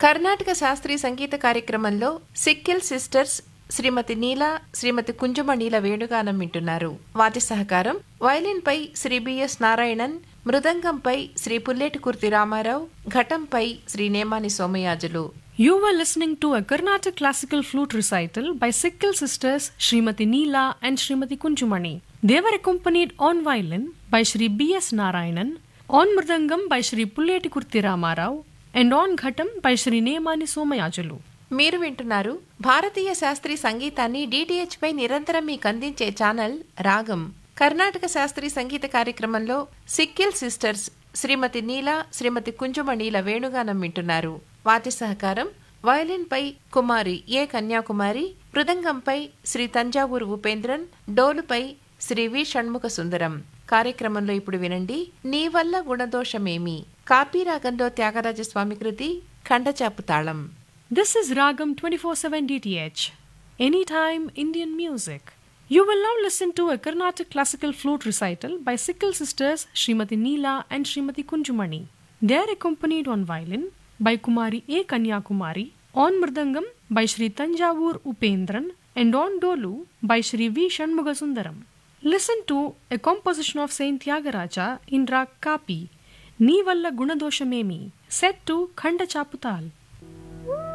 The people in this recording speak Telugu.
కర్ణాటక శాస్త్రీయ సంగీత కార్యక్రమంలో సిక్కిల్ సిస్టర్స్ శ్రీమతి నీల, శ్రీమతి కుంజమణిల వేణుగానం వింటున్నారు. వాటి సహకారం వయలిన్పై Shri BS Narayanan, మృదంగంపై Shri పుల్లేటికుర్తి Ramarao, ఘటంపై Shri Nemani Somayajulu. You were listening to a Carnatic classical flute recital by Sikkal sisters Srimati Neela and Srimati Kunjumani. They were accompanied on violin by Sri B.S. Narayanan, on mridangam by Sri Pulletikurti Ramarao, and on ghatam by Sri Nemani Somayajulu. మీరు వింటున్నారు భారతీయ శాస్త్రీయ సంగీతాన్ని DTH పై నిరంతరం మీకు అందించే ఛానల్ రాగం. కర్ణాటక శాస్త్రీయ సంగీత కార్యక్రమంలో సిక్కిల్ సిస్టర్స్ శ్రీమతి నీల, శ్రీమతి కుంజమణిల వేణుగానం వింటున్నారు. వాటి సహకారం వయలిన్పై కుమారి ఏ కన్యాకుమారి, మృదంగంపై శ్రీ తంజావూరు ఉపేంద్రన్, డోలుపై శ్రీ వి షణ్ముఖ సుందరం. కార్యక్రమంలో ఇప్పుడు వినండి నీ వల్ల గుణదోషమేమి, కాపీ రాగంలో త్యాగరాజస్వామి కృతి, ఖండచాపు తాళం. This is Ragam 24/7 DTH, anytime Indian music. You will now listen to a Carnatic classical flute recital by Sikkal sisters Srimati Neela and Srimati Kunjumani. They are accompanied on violin by Kumari A. Kanyakumari, on mridangam by Sri Tanjavur Upendran, and on dolu by Sri V. Shanmugasundaram. Listen to a composition of Saint Tyagaraja in Rag Kapi, Nee Valla Gunadoshamemi, set to Khanda Chaputal.